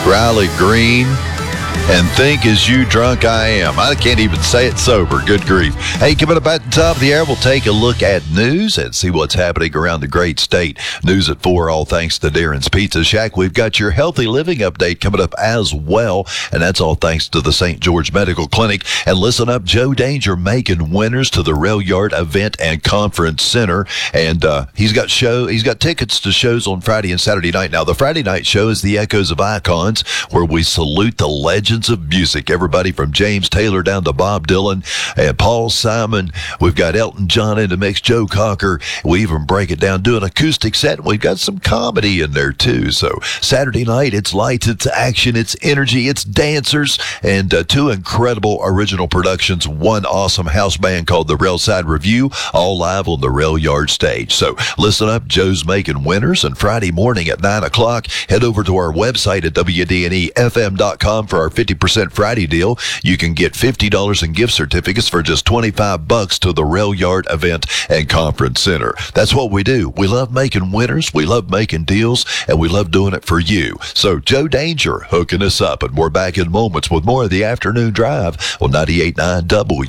Riley Green, and Think As You Drunk I Am. I can't even say it sober. Good grief. Hey, coming up at the top of the hour, we'll take a look at news and see what's happening around the great state. News at 4, all thanks to Darren's Pizza Shack. We've got your healthy living update coming up as well, and that's all thanks to the St. George Medical Clinic. And listen up, Joe Danger making winners to the Rail Yard Event and Conference Center. And he's got tickets to shows on Friday and Saturday night. Now, the Friday night show is the Echoes of Icons, where we salute the legends of music. Everybody from James Taylor down to Bob Dylan and Paul Simon. We've got Elton John in the mix, Joe Cocker. We even break it down, do an acoustic set. We've got some comedy in there too. So Saturday night, it's lights, it's action, it's energy, it's dancers, and 2 incredible original productions. One awesome house band called the Railside Review, all live on the Rail Yard stage. So listen up, Joe's making winners. And Friday morning at 9 o'clock, head over to our website at WDNEFM.com for our 50% Friday deal. You can get $50 in gift certificates for just $25 to the Rail Yard Event and Conference Center. That's what we do. We love making winners, we love making deals, and we love doing it for you. So Joe Danger hooking us up, and we're back in moments with more of the afternoon drive on 98.9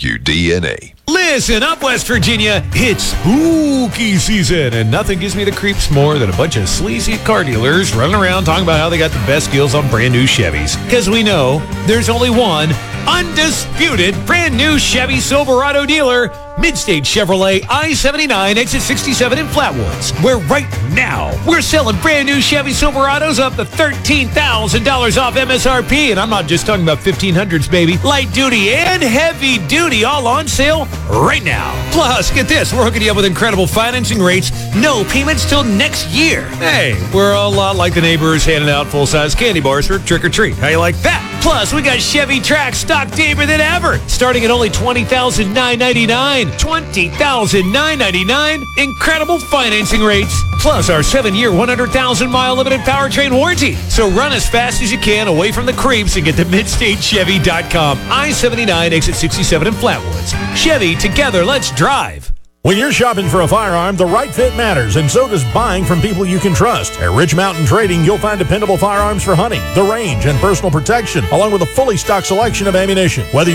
WDNE. Listen up, West Virginia. It's spooky season, and nothing gives me the creeps more than a bunch of sleazy car dealers running around talking about how they got the best deals on brand new Chevys. Because we know there's only one undisputed brand new Chevy Silverado dealer, Midstate Chevrolet I-79 exit 67 in Flatwoods, where right now we're selling brand new Chevy Silverados up to $13,000 off MSRP. And I'm not just talking about 1500s, baby. Light duty and heavy duty all on sale right now. Plus, get this, we're hooking you up with incredible financing rates, no payments till next year. Hey, we're a lot like the neighbors handing out full-size candy bars for trick-or-treat. How you like that? Plus, we got Chevy Trax stock deeper than ever, starting at only $20,999. $20,999. Incredible financing rates. Plus our 7-year, 100,000-mile limited powertrain warranty. So run as fast as you can away from the creeps and get to MidstateChevy.com. I-79 exit 67 in Flatwoods. Chevy, together, let's drive. When you're shopping for a firearm, the right fit matters, and so does buying from people you can trust. At Rich Mountain Trading, you'll find dependable firearms for hunting, the range, and personal protection, along with a fully stocked selection of ammunition. Whether